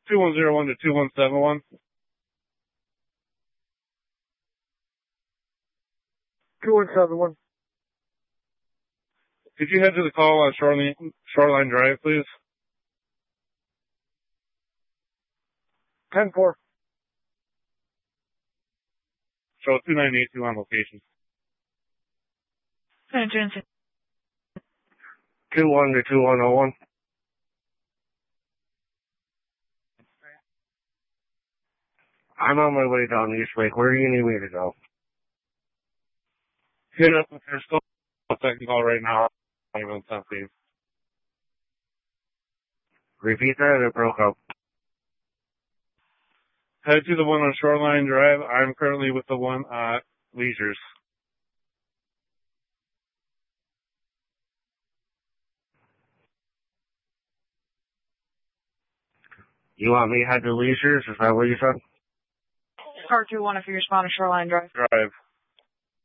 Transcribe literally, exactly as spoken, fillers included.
two one zero one to two one seven one. two one seven one. Could you head to the call on Shoreline, Shoreline Drive, please? ten four. Show two nine eight two on location. two one to two one zero one. I'm on my way down East Lake. Where do you need me to go? Hit up with your still second call right now. I'm on something. Repeat that, it broke up. Head to the one on Shoreline Drive. I'm currently with the one at Leisures. You want me to head to Leisures? Is that what you said? Car two one if you respond to Shoreline Drive. Drive.